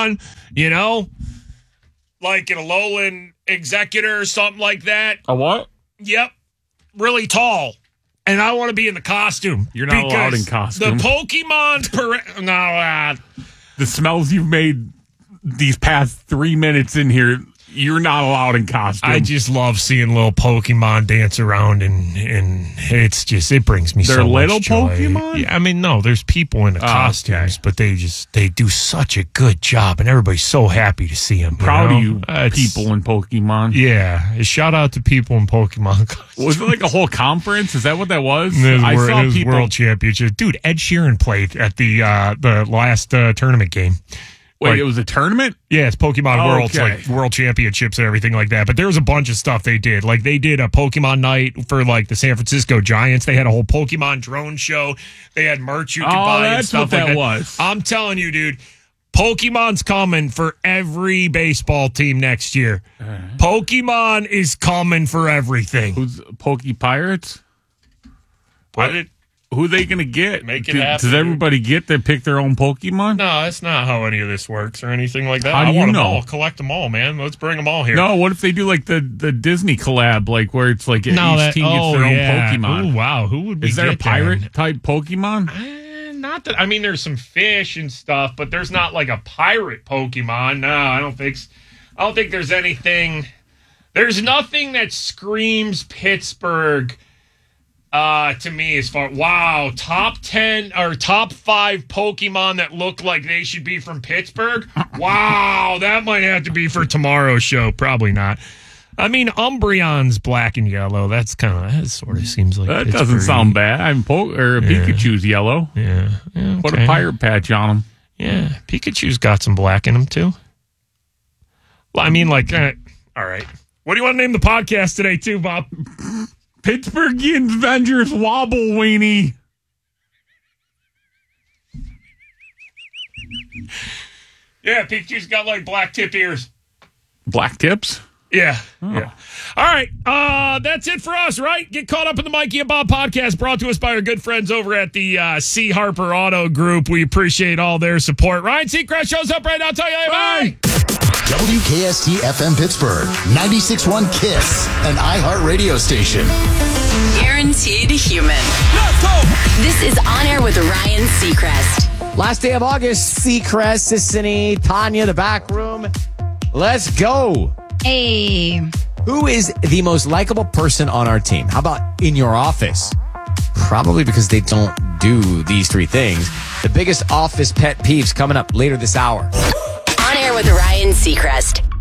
Pokemon, like an Alolan Executor or something like that. A what? Yep. Really tall. And I want to be in the costume. You're not allowed in costume. The Pokemon's the smells you've made these past 3 minutes in here, you're not allowed in costume. I just love seeing little Pokemon dance around, and it brings me so much joy. They're little Pokemon? Yeah, I mean, no, there's people in the costumes, but they do such a good job, and everybody's so happy to see them. Proud of you, people in Pokemon. Yeah, shout out to people in Pokemon costumes. Was it like a whole conference? Is that what that was? I saw people. World Championship. Dude, Ed Sheeran played at the last tournament game. Wait, it was a tournament? Yeah, it's Pokemon Worlds, like World Championships and everything like that. But there was a bunch of stuff they did. Like, they did a Pokemon night for, like, the San Francisco Giants. They had a whole Pokemon drone show. They had merch you could buy and stuff like that. That's what that was. I'm telling you, dude, Pokemon's coming for every baseball team next year. Pokemon is coming for everything. Who's Poke Pirates? Who are they going to get? Make it happen. Does everybody get to pick their own Pokemon? No, that's not how any of this works or anything like that. How do you want them know? all. Collect them all, man. Let's bring them all here. No, what if they do like the Disney collab, like where it's like each team gets their own Pokemon? Oh, wow. Who would be? Is there a pirate-type Pokemon? Not that. I mean, there's some fish and stuff, but there's not like a pirate Pokemon. No, I don't think there's anything. There's nothing that screams Pittsburgh to me as far. Wow, top 10 or top 5 Pokemon that look like they should be from Pittsburgh. Wow, that might have to be for tomorrow's show. Probably not. I mean, Umbreon's black and yellow. That sort of seems like that doesn't sound bad. Pikachu's yellow. Yeah. Okay. Put a pirate patch on him. Yeah, Pikachu's got some black in him too. Well, I mean, like, all right. What do you want to name the podcast today, too, Bob? Pittsburghian Avengers Wobble Weenie. Yeah, Pikachu's got like black tip ears. Black tips? Yeah. Yeah. All right. That's it for us, right? Get caught up in the Mikey and Bob podcast brought to us by our good friends over at the C. Harper Auto Group. We appreciate all their support. Ryan Seacrest shows up right now. Tell you, bye. WKST FM Pittsburgh, 96.1 KISS, an iHeart radio station. Guaranteed human. Let's go. This is On Air with Ryan Seacrest. Last day of August, Seacrest, Sissany, Tanya, the back room. Let's go. Hey. Who is the most likable person on our team? How about in your office? Probably because they don't do these 3 things. The biggest office pet peeves coming up later this hour. On Air with Ryan Seacrest.